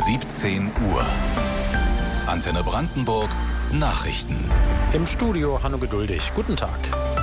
17 Uhr. Antenne Brandenburg Nachrichten. Im Studio Hanno Geduldig. Guten Tag.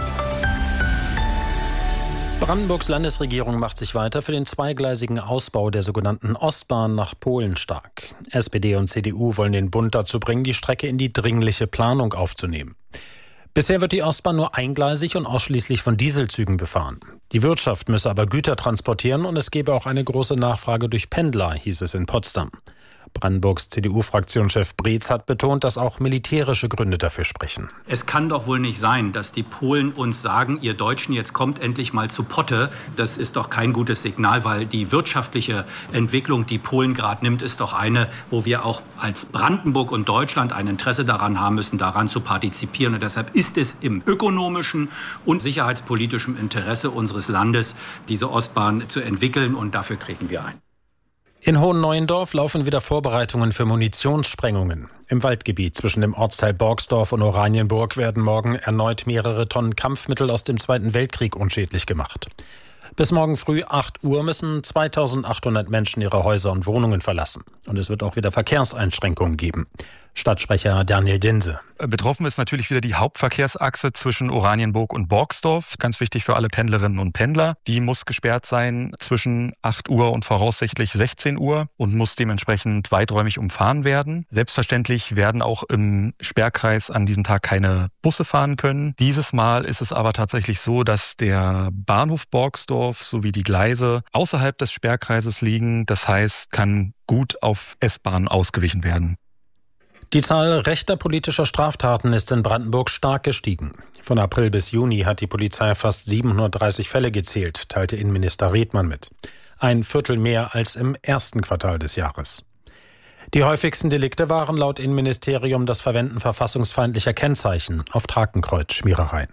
Brandenburgs Landesregierung macht sich weiter für den zweigleisigen Ausbau der sogenannten Ostbahn nach Polen stark. SPD und CDU wollen den Bund dazu bringen, die Strecke in die dringliche Planung aufzunehmen. Bisher wird die Ostbahn nur eingleisig und ausschließlich von Dieselzügen befahren. Die Wirtschaft müsse aber Güter transportieren und es gebe auch eine große Nachfrage durch Pendler, hieß es in Potsdam. Brandenburgs CDU-Fraktionschef Breetz hat betont, dass auch militärische Gründe dafür sprechen. Es kann doch wohl nicht sein, dass die Polen uns sagen, ihr Deutschen, jetzt kommt endlich mal zu Potte. Das ist doch kein gutes Signal, weil die wirtschaftliche Entwicklung, die Polen gerade nimmt, ist doch eine, wo wir auch als Brandenburg und Deutschland ein Interesse daran haben müssen, daran zu partizipieren. Und deshalb ist es im ökonomischen und sicherheitspolitischen Interesse unseres Landes, diese Ostbahn zu entwickeln, und dafür treten wir ein. In Hohenneuendorf laufen wieder Vorbereitungen für Munitionssprengungen. Im Waldgebiet zwischen dem Ortsteil Borgsdorf und Oranienburg werden morgen erneut mehrere Tonnen Kampfmittel aus dem Zweiten Weltkrieg unschädlich gemacht. Bis morgen früh 8 Uhr müssen 2800 Menschen ihre Häuser und Wohnungen verlassen. Und es wird auch wieder Verkehrseinschränkungen geben. Stadtsprecher Daniel Dinse. Betroffen ist natürlich wieder die Hauptverkehrsachse zwischen Oranienburg und Borgsdorf. Ganz wichtig für alle Pendlerinnen und Pendler. Die muss gesperrt sein zwischen 8 Uhr und voraussichtlich 16 Uhr und muss dementsprechend weiträumig umfahren werden. Selbstverständlich werden auch im Sperrkreis an diesem Tag keine Busse fahren können. Dieses Mal ist es aber tatsächlich so, dass der Bahnhof Borgsdorf sowie die Gleise außerhalb des Sperrkreises liegen. Das heißt, kann gut auf S-Bahnen ausgewichen werden. Die Zahl rechter politischer Straftaten ist in Brandenburg stark gestiegen. Von April bis Juni hat die Polizei fast 730 Fälle gezählt, teilte Innenminister Redmann mit. Ein Viertel mehr als im ersten Quartal des Jahres. Die häufigsten Delikte waren laut Innenministerium das Verwenden verfassungsfeindlicher Kennzeichen auf Hakenkreuzschmierereien.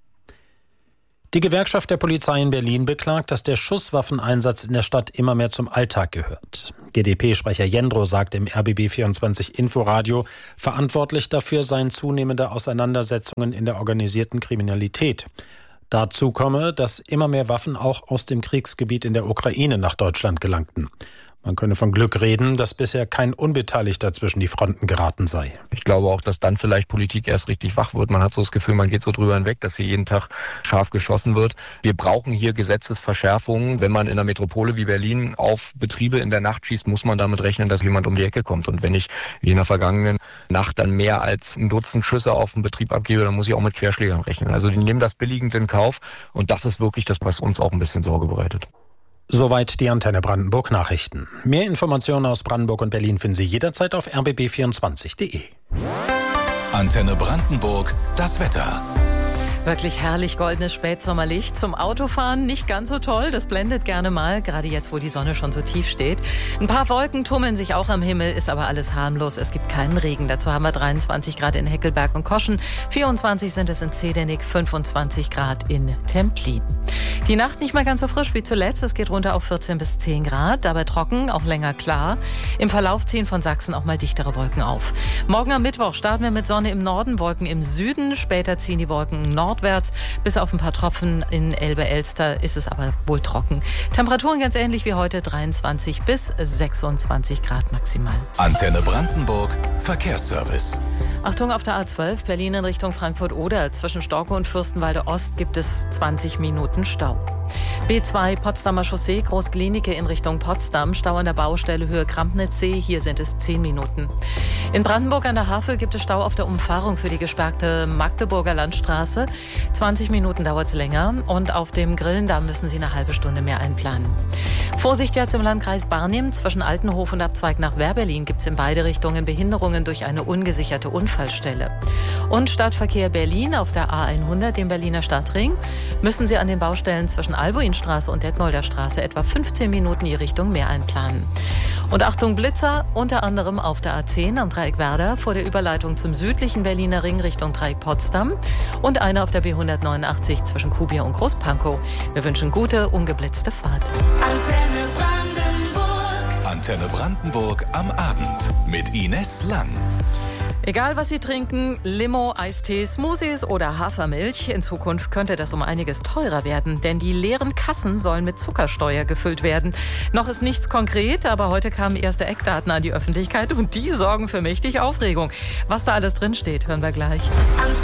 Die Gewerkschaft der Polizei in Berlin beklagt, dass der Schusswaffeneinsatz in der Stadt immer mehr zum Alltag gehört. GdP-Sprecher Jendrow sagt im RBB24 Inforadio, verantwortlich dafür seien zunehmende Auseinandersetzungen in der organisierten Kriminalität. Dazu komme, dass immer mehr Waffen auch aus dem Kriegsgebiet in der Ukraine nach Deutschland gelangten. Man könne von Glück reden, dass bisher kein Unbeteiligter zwischen die Fronten geraten sei. Ich glaube auch, dass dann vielleicht Politik erst richtig wach wird. Man hat so das Gefühl, man geht so drüber hinweg, dass hier jeden Tag scharf geschossen wird. Wir brauchen hier Gesetzesverschärfungen. Wenn man in einer Metropole wie Berlin auf Betriebe in der Nacht schießt, muss man damit rechnen, dass jemand um die Ecke kommt. Und wenn ich wie in der vergangenen Nacht dann mehr als ein Dutzend Schüsse auf den Betrieb abgebe, dann muss ich auch mit Querschlägern rechnen. Also die nehmen das billigend in Kauf. Und das ist wirklich das, was uns auch ein bisschen Sorge bereitet. Soweit die Antenne Brandenburg Nachrichten. Mehr Informationen aus Brandenburg und Berlin finden Sie jederzeit auf rbb24.de. Antenne Brandenburg, das Wetter. Wirklich herrlich goldenes Spätsommerlicht. Zum Autofahren nicht ganz so toll, das blendet gerne mal, gerade jetzt, wo die Sonne schon so tief steht. Ein paar Wolken tummeln sich auch am Himmel, ist aber alles harmlos. Es gibt keinen Regen. Dazu haben wir 23 Grad in Heckelberg und Koschen, 24 sind es in Zedernick, 25 Grad in Templin. Die Nacht nicht mehr ganz so frisch wie zuletzt. Es geht runter auf 14 bis 10 Grad, dabei trocken, auch länger klar. Im Verlauf ziehen von Sachsen auch mal dichtere Wolken auf. Morgen am Mittwoch starten wir mit Sonne im Norden, Wolken im Süden. Später ziehen die Wolken nordwärts. Bis auf ein paar Tropfen in Elbe-Elster ist es aber wohl trocken. Temperaturen ganz ähnlich wie heute, 23 bis 26 Grad maximal. Antenne Brandenburg, Verkehrsservice. Achtung, auf der A12 Berlin in Richtung Frankfurt-Oder. Zwischen Storkow und Fürstenwalde Ost gibt es 20 Minuten Stau. B2 Potsdamer Chaussee, Großklinike in Richtung Potsdam. Stau an der Baustelle Höhe Krampnitzsee. Hier sind es 10 Minuten. In Brandenburg an der Havel gibt es Stau auf der Umfahrung für die gesperrte Magdeburger Landstraße. 20 Minuten dauert es länger. Und auf dem Grillendamm müssen Sie eine halbe Stunde mehr einplanen. Vorsicht jetzt im Landkreis Barnim. Zwischen Altenhof und Abzweig nach Wehrberlin gibt es in beide Richtungen Behinderungen durch eine ungesicherte Unfallstelle. Und Stadtverkehr Berlin auf der A100, dem Berliner Stadtring, müssen Sie an den Baustellen zwischen Albuinstraße und Detmolder Straße etwa 15 Minuten die Richtung mehr einplanen. Und Achtung Blitzer, unter anderem auf der A10 am Dreieck Werder vor der Überleitung zum südlichen Berliner Ring Richtung Dreieck Potsdam und einer auf der B189 zwischen Kubier und Großpankow. Wir wünschen gute, ungeblitzte Fahrt. Antenne Brandenburg. Antenne Brandenburg am Abend mit Ines Lang. Egal was Sie trinken, Limo, Eistee, Smoothies oder Hafermilch, in Zukunft könnte das um einiges teurer werden, denn die leeren Kassen sollen mit Zuckersteuer gefüllt werden. Noch ist nichts konkret, aber heute kamen erste Eckdaten an die Öffentlichkeit und die sorgen für mächtig Aufregung. Was da alles drinsteht, hören wir gleich.